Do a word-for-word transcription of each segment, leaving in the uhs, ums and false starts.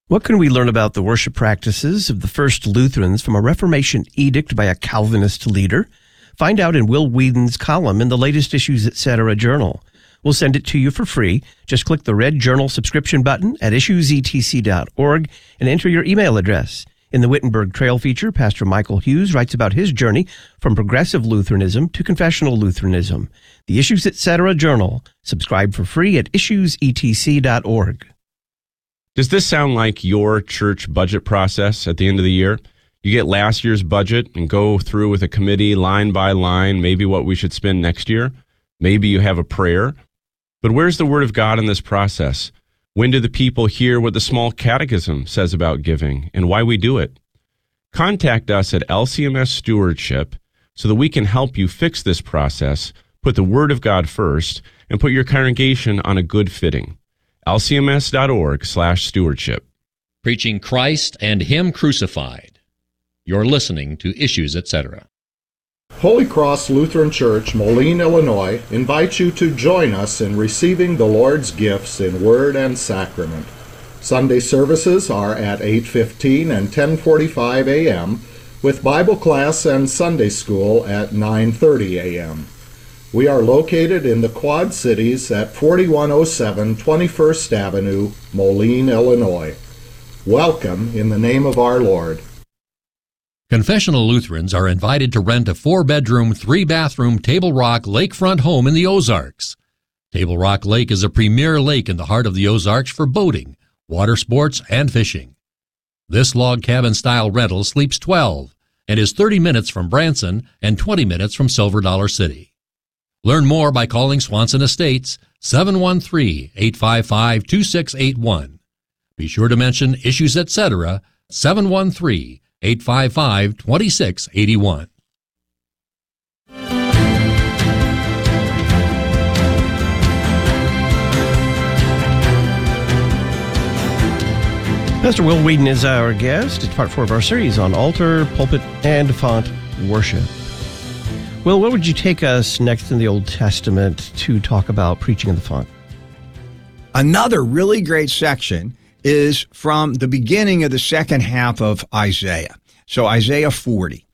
What can we learn about the worship practices of the first Lutherans from a Reformation edict by a Calvinist leader? Find out in Will Whedon's column in the latest Issues Etc. journal. We'll send it to you for free. Just click the red journal subscription button at issues e t c dot org and enter your email address. In the Wittenberg Trail feature, Pastor Michael Hughes writes about his journey from progressive Lutheranism to confessional Lutheranism. The Issues Etc. journal. Subscribe for free at issues e t c dot org. Does this sound like your church budget process at the end of the year? You get last year's budget and go through with a committee line by line, maybe what we should spend next year. Maybe you have a prayer. But where's the Word of God in this process? When do the people hear what the Small Catechism says about giving and why we do it? Contact us at L C M S Stewardship so that we can help you fix this process, put the Word of God first, and put your congregation on a good footing. L C M S dot org slash stewardship. Preaching Christ and Him crucified. You're listening to Issues Etc. Holy Cross Lutheran Church, Moline, Illinois, invites you to join us in receiving the Lord's gifts in word and sacrament. Sunday services are at eight fifteen and ten forty-five a.m., with Bible class and Sunday school at nine thirty a.m. We are located in the Quad Cities at forty-one oh seven twenty-first Avenue, Moline, Illinois. Welcome in the name of our Lord. Confessional Lutherans are invited to rent a four-bedroom, three-bathroom Table Rock lakefront home in the Ozarks. Table Rock Lake is a premier lake in the heart of the Ozarks for boating, water sports, and fishing. This log cabin-style rental sleeps twelve and is thirty minutes from Branson and twenty minutes from Silver Dollar City. Learn more by calling Swanson Estates, seven one three, eight five five, two six eight one. Be sure to mention Issues Etc., seven one three, eight five five, two six eight one. Pastor Will Whedon is our guest. It's part four of our series on altar, pulpit, and font worship. Will, where would you take us next in the Old Testament to talk about preaching in the font? Another really great section is from the beginning of the second half of Isaiah. So Isaiah forty.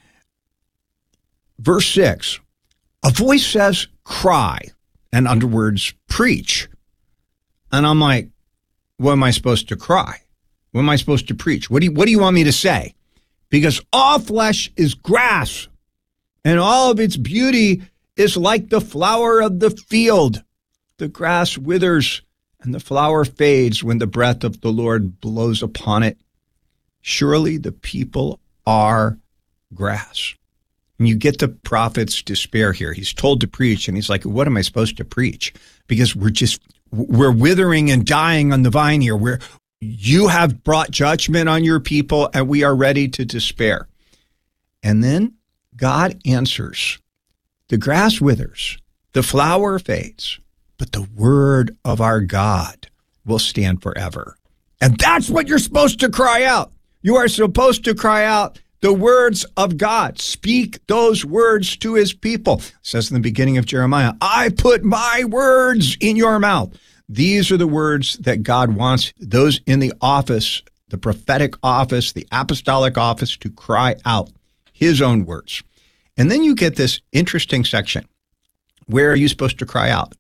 Verse six, a voice says, cry, and in other words, preach. And I'm like, what am I supposed to cry? What am I supposed to preach? What do you, what do you want me to say? Because all flesh is grass, and all of its beauty is like the flower of the field. The grass withers, and the flower fades when the breath of the Lord blows upon it. Surely the people are grass. And you get the prophet's despair here. He's told to preach, and he's like, what am I supposed to preach? Because we're just, we're withering and dying on the vine here. We're, you have brought judgment on your people, and we are ready to despair. And then God answers. The grass withers, the flower fades, but the word of our God will stand forever. And that's what you're supposed to cry out. You are supposed to cry out the words of God. Speak those words to his people. It says in the beginning of Jeremiah, I put my words in your mouth. These are the words that God wants those in the office, the prophetic office, the apostolic office, to cry out his own words. And then you get this interesting section. Where are you supposed to cry out?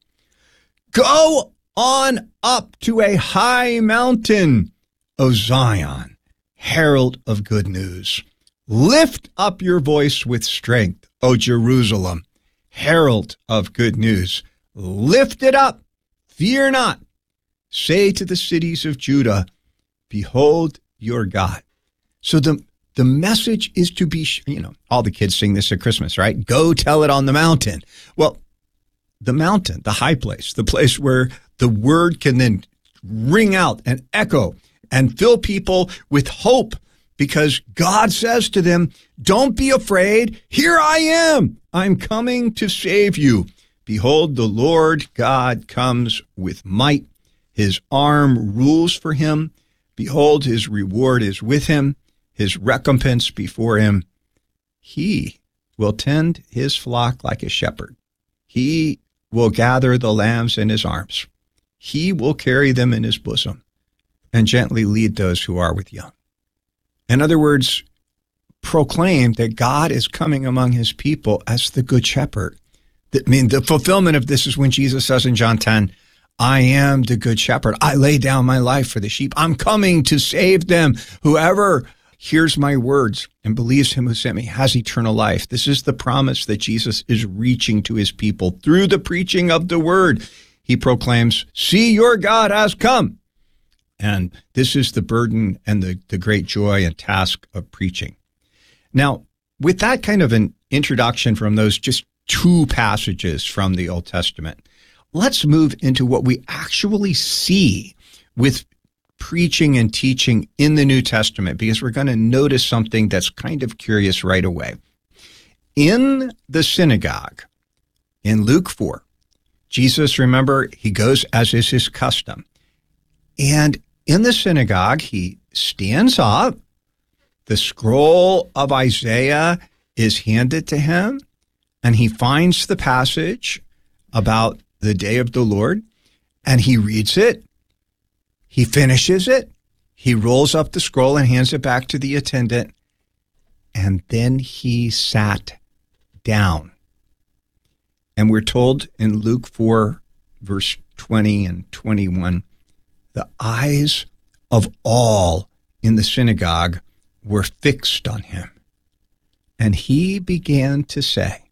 Go on up to a high mountain, O Zion, herald of good news. Lift up your voice with strength, O Jerusalem, herald of good news. Lift it up, fear not. Say to the cities of Judah, behold your God. So the The message is to be, you know, all the kids sing this at Christmas, right? Go tell it on the mountain. Well, the mountain, the high place, the place where the word can then ring out and echo and fill people with hope, because God says to them, don't be afraid. Here I am. I'm coming to save you. Behold, the Lord God comes with might. His arm rules for him. Behold, his reward is with him. His recompense before him. He will tend his flock like a shepherd. He will gather the lambs in his arms. He will carry them in his bosom and gently lead those who are with young. In other words, proclaim that God is coming among his people as the good shepherd. I mean, the fulfillment of this is when Jesus says in John ten, I am the good shepherd. I lay down my life for the sheep. I'm coming to save them. Whoever hears my words and believes him who sent me has eternal life. This is the promise that Jesus is reaching to his people through the preaching of the word. He proclaims, see, your God has come. And this is the burden and the, the great joy and task of preaching. Now, with that kind of an introduction from those just two passages from the Old Testament, let's move into what we actually see with preaching and teaching in the New Testament, because we're going to notice something that's kind of curious right away. In the synagogue, in Luke four, Jesus, remember, he goes as is his custom. And in the synagogue, he stands up. The scroll of Isaiah is handed to him, and he finds the passage about the day of the Lord, and he reads it. He finishes it. He rolls up the scroll and hands it back to the attendant, and then he sat down. And we're told in Luke four, verse twenty and twenty-one, the eyes of all in the synagogue were fixed on him. And he began to say,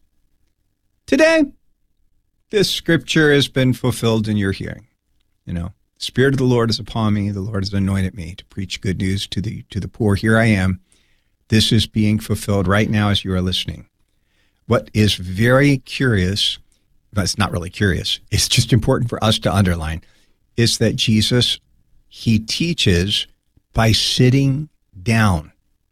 today, this scripture has been fulfilled in your hearing. You know, the Spirit of the Lord is upon me. The Lord has anointed me to preach good news to the to the poor. Here I am. This is being fulfilled right now as you are listening. What is very curious, but it's not really curious, it's just important for us to underline, is that Jesus, he teaches by sitting down.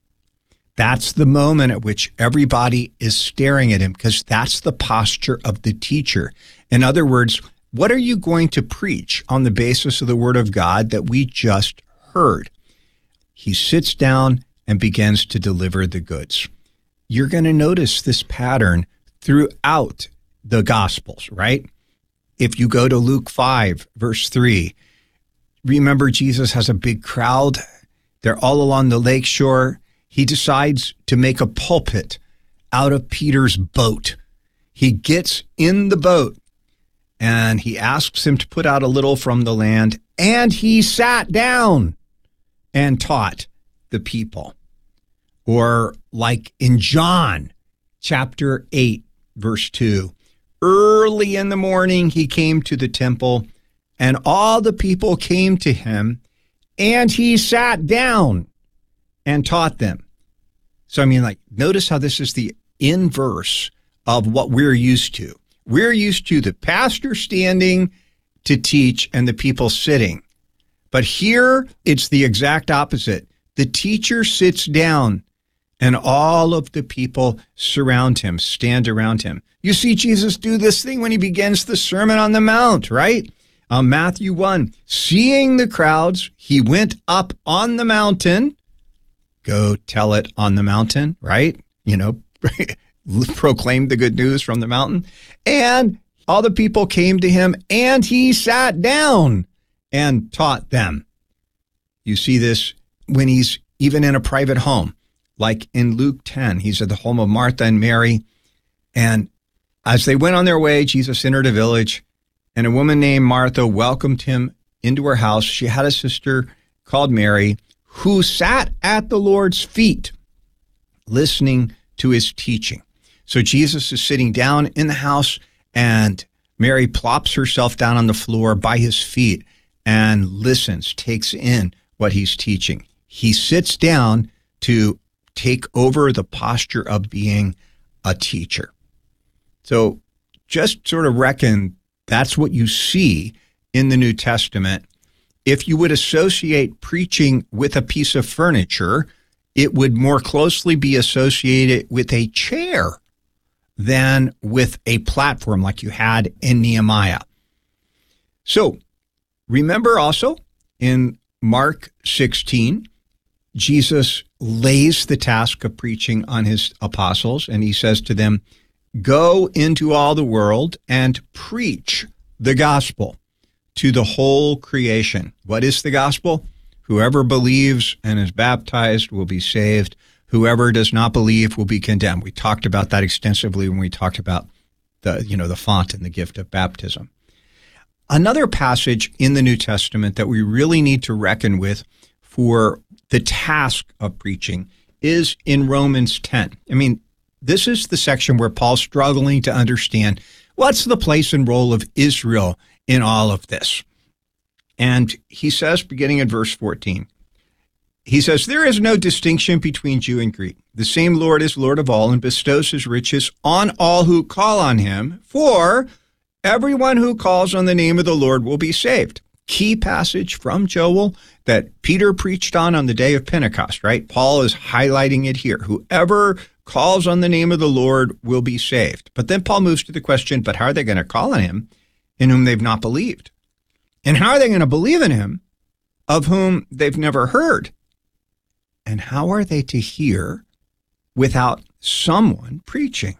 That's the moment at which everybody is staring at him, because that's the posture of the teacher. In other words, what are you going to preach on the basis of the word of God that we just heard? He sits down and begins to deliver the goods. You're going to notice this pattern throughout the Gospels, right? If you go to Luke five, verse three, remember Jesus has a big crowd. They're all along the lakeshore. He decides to make a pulpit out of Peter's boat. He gets in the boat and he asks him to put out a little from the land, and he sat down and taught the people. Or like in John chapter eight, verse two, early in the morning he came to the temple, and all the people came to him, and he sat down and taught them. So, I mean, like, notice how this is the inverse of what we're used to. We're used to the pastor standing to teach and the people sitting. But here, it's the exact opposite. The teacher sits down, and all of the people surround him, stand around him. You see Jesus do this thing when he begins the Sermon on the Mount, right? Uh, Matthew one, seeing the crowds, he went up on the mountain. Go tell it on the mountain, right? You know, proclaim the good news from the mountain. And all the people came to him, and he sat down and taught them. You see this when he's even in a private home, like in Luke ten. He's at the home of Martha and Mary. And as they went on their way, Jesus entered a village, and a woman named Martha welcomed him into her house. She had a sister called Mary, who sat at the Lord's feet, listening to his teaching. So Jesus is sitting down in the house, and Mary plops herself down on the floor by his feet and listens, takes in what he's teaching. He sits down to take over the posture of being a teacher. So just sort of reckon that's what you see in the New Testament. If you would associate preaching with a piece of furniture, it would more closely be associated with a chair than with a platform like you had in Nehemiah. So remember also in Mark sixteen, Jesus lays the task of preaching on his apostles, and he says to them, go into all the world and preach the gospel to the whole creation. What is the gospel? Whoever believes and is baptized will be saved. Whoever does not believe will be condemned. We talked about that extensively when we talked about the, you know, the font and the gift of baptism. Another passage in the New Testament that we really need to reckon with for the task of preaching is in Romans ten. I mean, this is the section where Paul's struggling to understand what's the place and role of Israel in all of this. And he says, beginning in verse fourteen, he says, there is no distinction between Jew and Greek. The same Lord is Lord of all and bestows his riches on all who call on him. For everyone who calls on the name of the Lord will be saved. Key passage from Joel that Peter preached on on the day of Pentecost, right? Paul is highlighting it here. Whoever calls on the name of the Lord will be saved. But then Paul moves to the question, but how are they going to call on him in whom they've not believed? And how are they going to believe in him of whom they've never heard? And how are they to hear without someone preaching?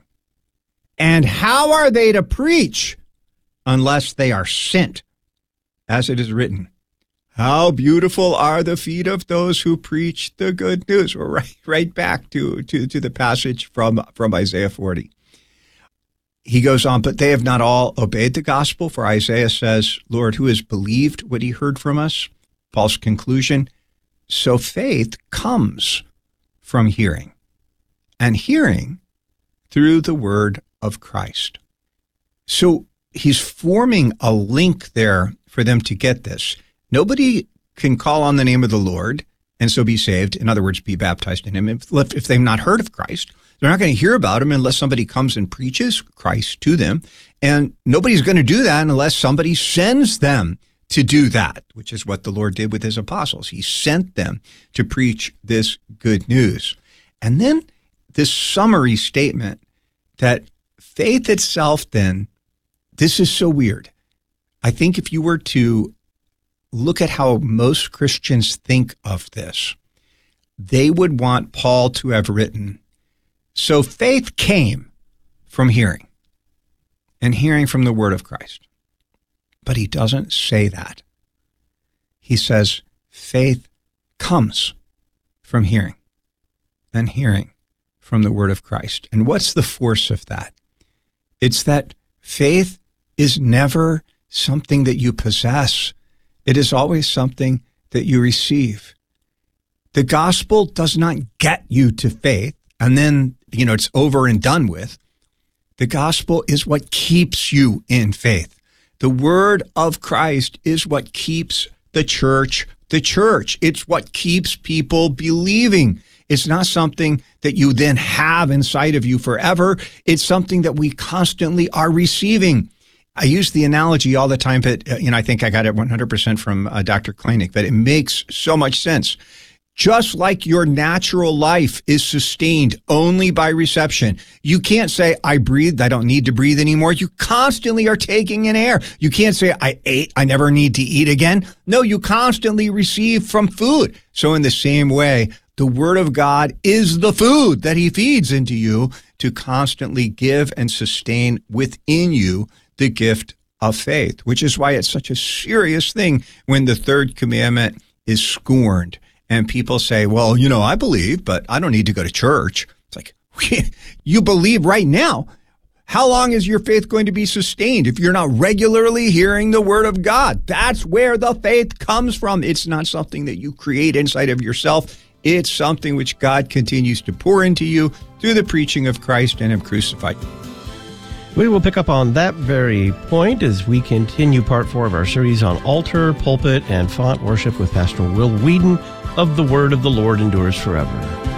And how are they to preach unless they are sent? As it is written, how beautiful are the feet of those who preach the good news. We're right, right back to, to, to the passage from, from Isaiah forty. He goes on, but they have not all obeyed the gospel, for Isaiah says, Lord, who has believed what he heard from us? Paul's conclusion, so faith comes from hearing, and hearing through the word of Christ. So he's forming a link there for them to get this. Nobody can call on the name of the Lord and so be saved. In other words, be baptized in him. If, if they've not heard of Christ, they're not going to hear about him unless somebody comes and preaches Christ to them. And nobody's going to do that unless somebody sends them to do that, which is what the Lord did with his apostles. He sent them to preach this good news. And then this summary statement that faith itself then, this is so weird. I think if you were to look at how most Christians think of this, they would want Paul to have written, so faith came from hearing, and hearing from the word of Christ. But he doesn't say that. He says faith comes from hearing, and hearing from the word of Christ. And what's the force of that? It's that faith is never something that you possess. It is always something that you receive. The gospel does not get you to faith, and then, you know, it's over and done with. The gospel is what keeps you in faith. The word of Christ is what keeps the church the church. It's what keeps people believing. It's not something that you then have inside of you forever. It's something that we constantly are receiving. I use the analogy all the time, but uh, you know, I think I got it one hundred percent from uh, Doctor Kleinig, but it makes so much sense. Just like your natural life is sustained only by reception. You can't say, I breathed, I don't need to breathe anymore. You constantly are taking in air. You can't say, I ate, I never need to eat again. No, you constantly receive from food. So in the same way, the Word of God is the food that He feeds into you to constantly give and sustain within you the gift of faith, which is why it's such a serious thing when the third commandment is scorned. And people say, well, you know, I believe, but I don't need to go to church. It's like, you believe right now. How long is your faith going to be sustained if you're not regularly hearing the word of God? That's where the faith comes from. It's not something that you create inside of yourself. It's something which God continues to pour into you through the preaching of Christ and Him crucified. We will pick up on that very point as we continue part four of our series on altar, pulpit, and font worship with Pastor Will Whedon of The Word of the Lord Endures Forever.